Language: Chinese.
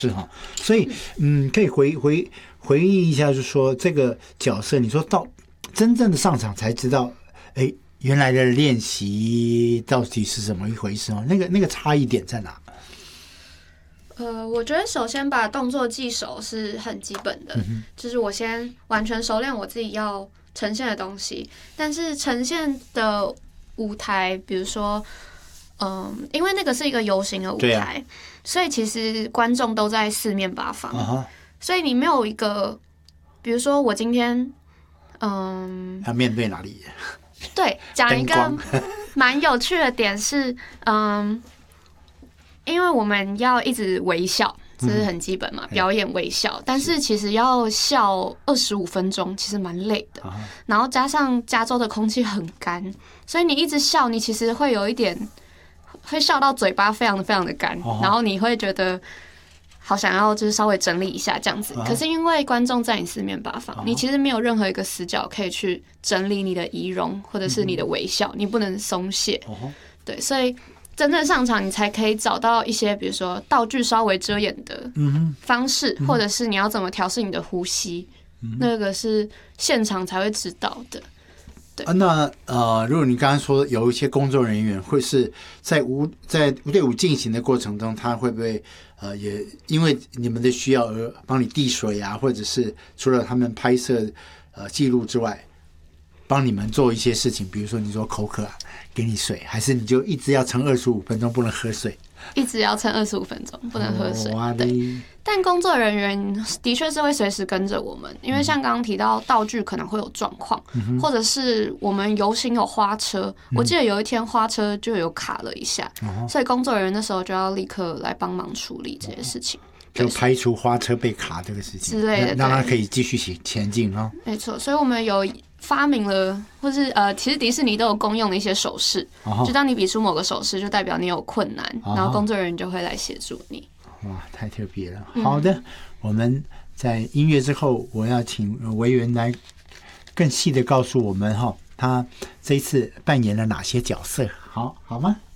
是哈，所以可以回忆一下，就是说这个角色，你说到真正的上场才知道，哎，原来的练习到底是怎么一回事哦？那个差异点在哪？ 我觉得首先把动作记熟是很基本的，就是我先完全熟练我自己要呈现的东西，但是呈现的舞台，比如说，因为那个是一个游行的舞台，所以其实观众都在四面八方，所以你没有一个，比如说我今天， 要面对哪里？ 对，讲一个蛮有趣的点是，因为我们要一直微笑，这是很基本嘛，表演微笑。但是其实要笑25分钟，其实蛮累的。然后加上加州的空气很干，所以你一直笑，你其实会有一点会笑到嘴巴非常的干，然后你会觉得好想要就是稍微整理一下这样子。可是因为观众在你四面八方，你其实没有任何一个死角可以去整理你的仪容或者是你的微笑，你不能松懈。对，所以真正上场，你才可以找到一些，比如说道具稍微遮掩的方式，或者是你要怎么调试你的呼吸，那个是现场才会知道的。对那如果你刚刚说有一些工作人员会是在队伍进行的过程中，他会不会也因为你们的需要而帮你递水啊，或者是除了他们拍摄记录之外，帮你们做一些事情，比如说你说口渴给你水，还是你就一直要撑25分钟不能喝水？ 一直要撑25分钟不能喝水。对，但工作人员的确是会随时跟着我们，因为像刚刚提到道具可能会有状况，或者是我们游行有花车，我记得有一天花车就有卡了一下，所以工作人员那时候就要立刻来帮忙处理这些事情。 就排除花车被卡这个事情之类的， 让它可以继续前进哦。 没错，所以我们有发明了，或是其实迪士尼都有公用的一些手势，就当你比出某个手势，就代表你有困难，然后工作人员就会来协助你。 哇，太特别了！好的，我们在音乐之后，我要请维园来更细的告诉我们他这一次扮演了哪些角色，好吗？